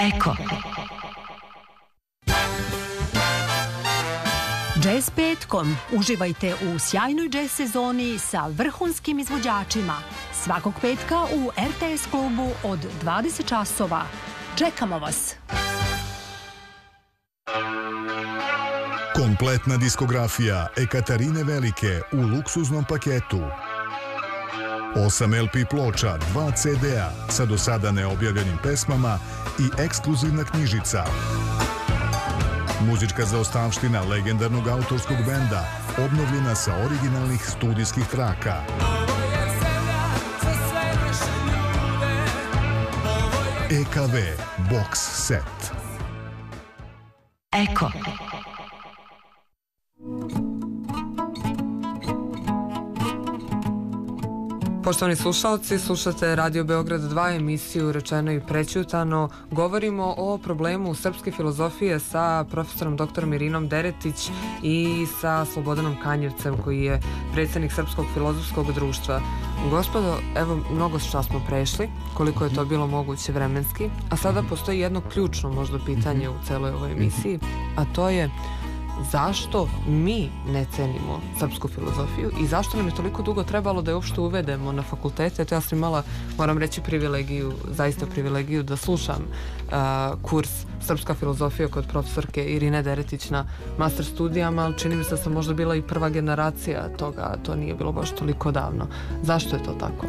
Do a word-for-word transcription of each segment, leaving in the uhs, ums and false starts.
Eko. Jazz petkom. Uživajte u sjajnoj jazz sezoni sa vrhunskim izvođačima. Svakog petka u R T S klubu od dvadeset časova. Čekamo vas! Kompletna diskografija Ekaterine Velike u luksuznom paketu. osam L P ploča, dva C D-a sa do sada neobjavljenim pesmama i ekskluzivna knjižica. Muzička zaostavština legendarnog autorskog benda, obnovljena sa originalnih studijskih traka. E K V Box Set. Eko. Poštovani slušalci, slušate Radio Beograd dva, emisiju Rečeno i prećutano. Govorimo o problemu srpske filozofije sa profesorom doktorom Irinom Deretić i sa Slobodanom Kanjevcem, koji je predsjednik Srpskog filozofskog društva. Gospodo, evo, mnogo šta smo prešli, koliko je to bilo moguće vremenski, a sada postoji jedno ključno možda pitanje u celoj ovoj emisiji, a to je: zašto mi ne cenimo srpsku filozofiju i zašto nam je toliko dugo trebalo da je uopšte uvedemo na fakultete? Eto, ja sam imala, moram reći, privilegiju, zaista privilegiju da slušam uh, kurs Srpska filozofija kod profesorke Irine Deretić na master studijama, ali čini mi se da sam možda bila i prva generacija toga, to nije bilo baš toliko davno. Zašto je to tako?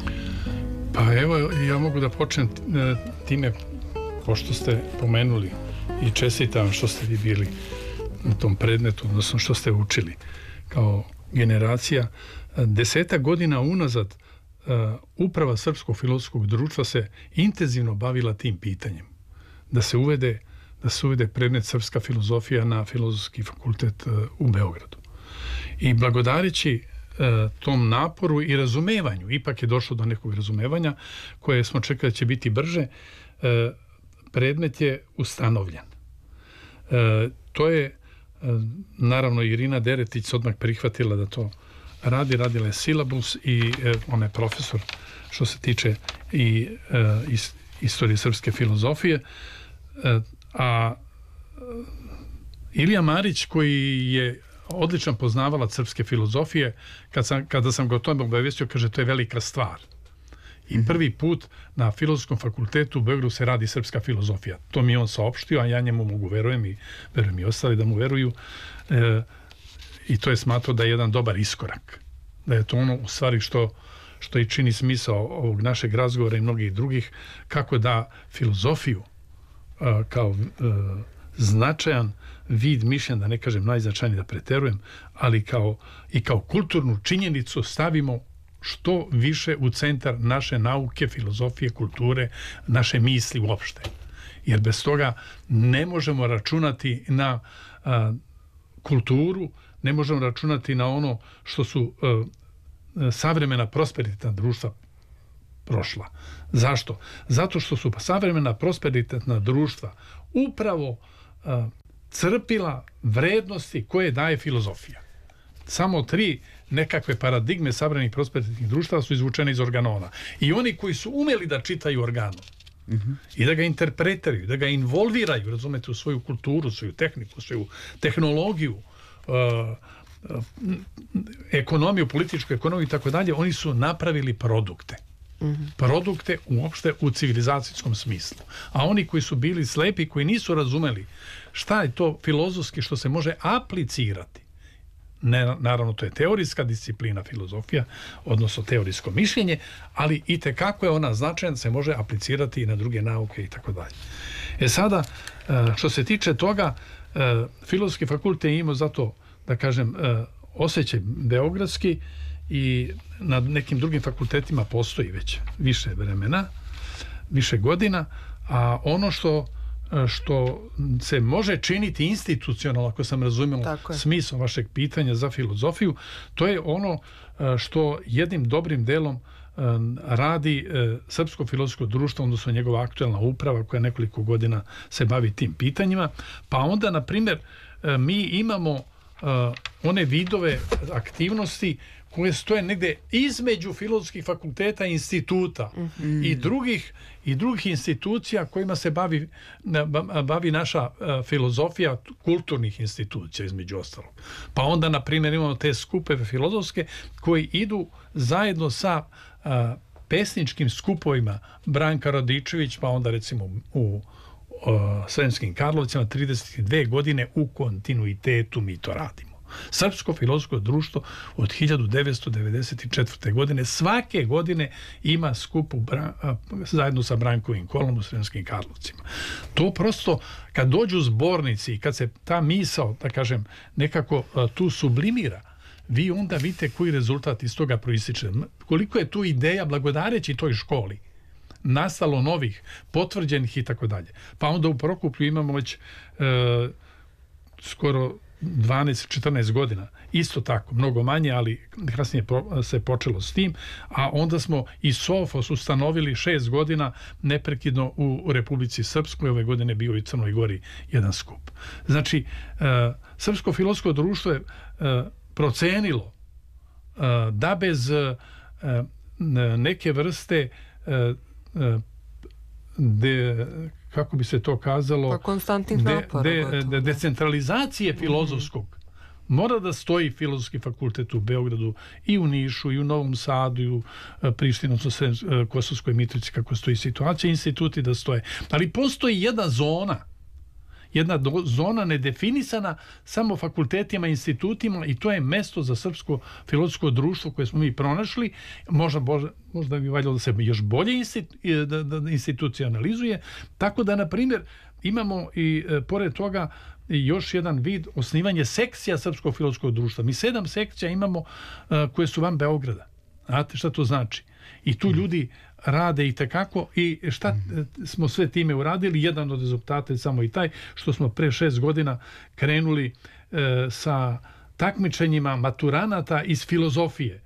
Pa evo, ja mogu da počnem time, pošto ste pomenuli i čestitam što ste vi bili na tom predmetu, odnosno što ste učili kao generacija. Desetak godina unazad uprava Srpskog filozofskog društva se intenzivno bavila tim pitanjem. Da se uvede, da se uvede predmet srpska filozofija na Filozofski fakultet u Beogradu. I blagodarići tom naporu i razumevanju, ipak je došlo do nekog razumevanja koje smo čekali da će biti brže, predmet je ustanovljen. To je naravno Irina Deretić odmah prihvatila da to radi, radila je silabus i ona je profesor što se tiče i istorije srpske filozofije. A Ilija Marić, koji je odličan poznavalac srpske filozofije, kad sam, kada sam ga o tome obavestio, kaže, to je velika stvar. I prvi put na Filozofskom fakultetu u Beogradu se radi srpska filozofija. To mi je on saopštio, a ja njemu mogu verujem i verujem i ostali da mu veruju. E, I to je smatrao da je jedan dobar iskorak. Da je to ono u stvari što, što i čini smisao ovog našeg razgovora i mnogih drugih, kako da filozofiju a, kao a, značajan vid mišljenja, da ne kažem najznačajniji, da preterujem, ali kao, i kao kulturnu činjenicu stavimo što više u centar naše nauke, filozofije, kulture, naše misli uopšte. Jer bez toga ne možemo računati na a, kulturu, ne možemo računati na ono što su a, savremena prosperitetna društva prošla. Zašto? Zato što su savremena prosperitetna društva upravo a, crpila vrednosti koje daje filozofija. Samo tri nekakve paradigme savremenih prosperitetnih društava su izvučene iz Organona. I oni koji su umeli da čitaju Organon mm-hmm. i da ga interpretiraju, da ga involviraju, razumete, u svoju kulturu, svoju tehniku, svoju tehnologiju, uh, uh, ekonomiju, političku ekonomiju i tako dalje, oni su napravili produkte. Mm-hmm. Produkte uopšte u civilizacijskom smislu. A oni koji su bili slepi, koji nisu razumeli šta je to filozofski što se može aplicirati. Ne, naravno, to je teorijska disciplina filozofija, odnosno teorijsko mišljenje, ali i tekako je ona značajna, se može aplicirati i na druge nauke i tako dalje. E sada, što se tiče toga, Filozofski fakultet je imao zato, da kažem, osjećaj beogradski i na nekim drugim fakultetima postoji već više vremena, više godina, a ono što što se može činiti institucionalno, ako sam razumio smisao vašeg pitanja za filozofiju, to je ono što jednim dobrim delom radi Srpsko filozofsko društvo, odnosno njegova aktuelna uprava koja nekoliko godina se bavi tim pitanjima. Pa onda, na primjer, mi imamo one vidove aktivnosti koje stoje negde između filozofskih fakulteta i instituta mm-hmm. i drugih i drugih institucija kojima se bavi, bavi naša filozofija kulturnih institucija između ostalog. Pa onda, na primjer, imamo te skupove filozofske koji idu zajedno sa a, pesničkim skupovima Branka Radičević, pa onda recimo u a, Sremskim Karlovcima trideset dve godine u kontinuitetu mi to radimo. Srpsko filozofsko društvo od hiljadu devetsto devedeset četvrte. godine svake godine ima skup u Bra, zajedno sa Brankovim kolom u Sremskim Karlovcima. To prosto, kad dođu zbornici i kad se ta misao, da kažem, nekako tu sublimira, vi onda vidite koji rezultat iz toga proističe. Koliko je tu ideja, blagodareći toj školi, nastalo novih, potvrđenih i tako dalje. Pa onda u Prokuplju imamo već e, skoro dvanaest četrnaest godina. Isto tako, mnogo manje, ali kasnije se počelo s tim, a onda smo i Sofos ustanovili šest godina neprekidno u Republici Srpskoj, ove godine bio i Crnoj Gori jedan skup. Znači, e, Srpsko filozofsko društvo je e, procenilo e, da bez e, neke vrste e, de, kako bi se to kazalo, pa konstantnih napora, de, de, de, decentralizacije filozofskog. Mm-hmm. Mora da stoji Filozofski fakultet u Beogradu i u Nišu i u Novom Sadu i u Prištini, Kosovskoj Mitrovici, kako stoji situacija, instituti da stoje. Ali postoji jedna zona, jedna do, zona nedefinisana samo fakultetima i institutima, i to je mesto za Srpsko filozofsko društvo koje smo mi pronašli. Možda, možda, možda bi valjalo da se još bolje institu, da, da institucionalizuje. Tako da, na primjer, imamo i e, pored toga još jedan vid osnivanje sekcija Srpskog filozofskog društva. Mi sedam sekcija imamo e, koje su van Beograda. Znate šta to znači? I tu ljudi rade i tekako, i šta mm. smo sve time uradili. Jedan od rezultata je samo i taj što smo pre šest godina krenuli e, sa takmičenjima maturanata iz filozofije.